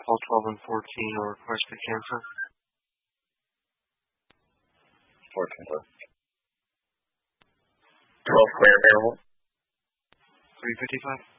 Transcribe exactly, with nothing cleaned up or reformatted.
call twelve and fourteen or request to cancel. fourteen, please. twelve clear available. three fifty-five.